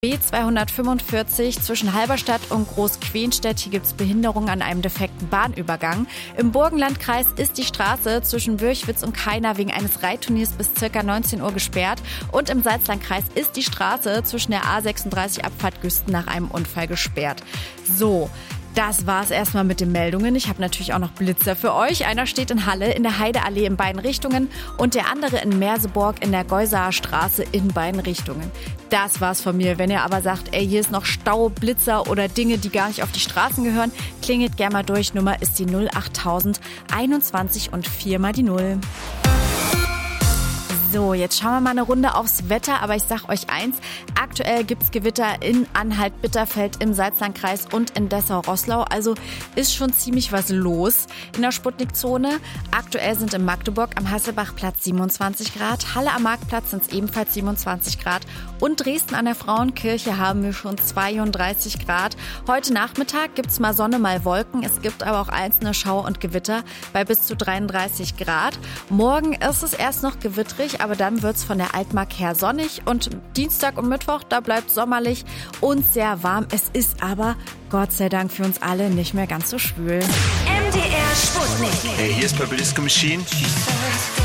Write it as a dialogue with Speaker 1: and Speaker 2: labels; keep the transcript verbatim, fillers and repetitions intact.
Speaker 1: B zweihundertfünfundvierzig zwischen Halberstadt und Groß-Quenstedt. Hier gibt es Behinderungen an einem defekten Bahnübergang. Im Burgenlandkreis ist die Straße zwischen Würchwitz und Kaina wegen eines Reitturniers bis ca. neunzehn Uhr gesperrt. Und im Salzlandkreis ist die Straße zwischen der A sechsunddreißig Abfahrt Güsten nach einem Unfall gesperrt. So. Das war's erstmal mit den Meldungen. Ich habe natürlich auch noch Blitzer für euch. Einer steht in Halle in der Heideallee in beiden Richtungen und der andere in Merseburg in der Geusaer Straße in beiden Richtungen. Das war's von mir. Wenn ihr aber sagt, ey, hier ist noch Stau, Blitzer oder Dinge, die gar nicht auf die Straßen gehören, klingelt gerne mal durch. Nummer ist die null achttausend einundzwanzig und vier mal die Null. So, jetzt schauen wir mal eine Runde aufs Wetter, aber ich sag euch eins, aktuell gibt's Gewitter in Anhalt-Bitterfeld im Salzlandkreis und in Dessau-Roßlau, also ist schon ziemlich was los in der Sputnik-Zone. Aktuell sind in Magdeburg am Hasselbachplatz siebenundzwanzig Grad, Halle am Marktplatz sind es ebenfalls siebenundzwanzig Grad und Dresden an der Frauenkirche haben wir schon zweiunddreißig Grad. Heute Nachmittag gibt's mal Sonne, mal Wolken, es gibt aber auch einzelne Schauer und Gewitter bei bis zu dreiunddreißig Grad. Morgen ist es erst noch gewittrig, aber dann wird's von der Altmark her sonnig und Dienstag und Mittwoch, da bleibt sommerlich und sehr warm. Es ist aber, Gott sei Dank für uns alle, nicht mehr ganz so schwül.
Speaker 2: M D R Sputnik.
Speaker 3: Hey, hier ist Purple Disco Machine.